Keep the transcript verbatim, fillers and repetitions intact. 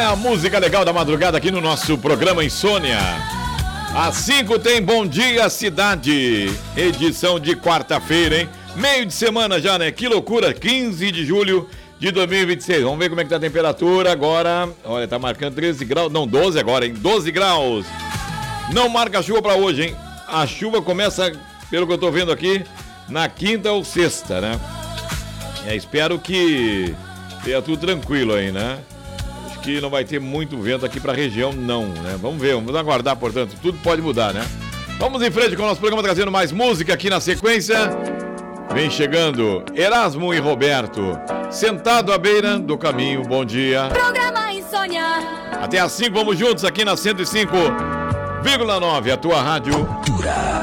a música legal da madrugada aqui no nosso programa Insônia. Às cinco tem Bom Dia Cidade, edição de quarta-feira, hein? Meio de semana já, né? Que loucura, quinze de julho de dois mil e vinte e seis. Vamos ver como é que tá a temperatura agora. Olha, tá marcando treze graus, não, doze agora, hein? doze graus. Não marca chuva pra hoje, hein? A chuva começa, pelo que eu tô vendo aqui, na quinta ou sexta, né? É, espero que tenha tudo tranquilo aí, né? Acho que não vai ter muito vento aqui pra região, não, né? Vamos ver, vamos aguardar, portanto, tudo pode mudar, né? Vamos em frente com o nosso programa, trazendo mais música aqui na sequência. Vem chegando Erasmo e Roberto, Sentado à Beira do Caminho. Bom dia. Programa Insônia. Até às cinco, vamos juntos aqui na cento e cinco vírgula nove, a tua rádio.